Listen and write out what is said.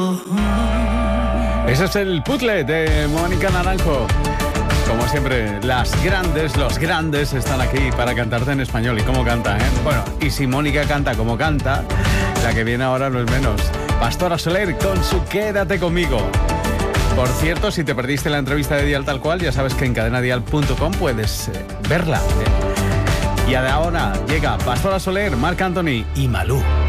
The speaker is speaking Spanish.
Ese es el puzzle de Mónica Naranjo. Como siempre, los grandes están aquí para cantarte en español. ¿Y cómo canta, Bueno, y si Mónica canta como canta, la que viene ahora no es menos. Pastora Soler con su Quédate conmigo. Por cierto, si te perdiste la entrevista de Dial Tal Cual, ya sabes que en cadenadial.com puedes verla. Y ahora llega Pastora Soler, Marc Anthony y Malú.